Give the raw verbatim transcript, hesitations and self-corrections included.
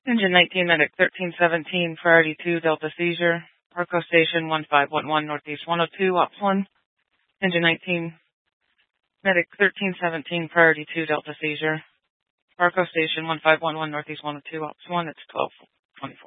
Engine nineteen, Medic thirteen seventeen, Priority two, Delta Seizure. Arco Station one five one one, Northeast one oh two, Ops one. Engine nineteen, Medic thirteen seventeen, Priority two, Delta Seizure. Arco Station one five one one, Northeast one oh two, Ops one. It's twelve twenty-four.